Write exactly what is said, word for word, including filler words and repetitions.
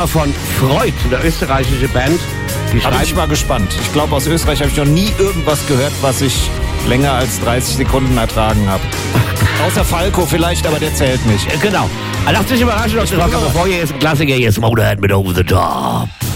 von Freud, eine österreichische Band. Die Da bin ich mal gespannt. Ich glaube, aus Österreich habe ich noch nie irgendwas gehört, was ich länger als dreißig Sekunden ertragen habe. Außer Falco vielleicht, aber der zählt nicht. Genau. Lasst euch überraschen, ob das Rock, bevor ihr jetzt ein Klassiker, jetzt Motorhead mit Over the Top.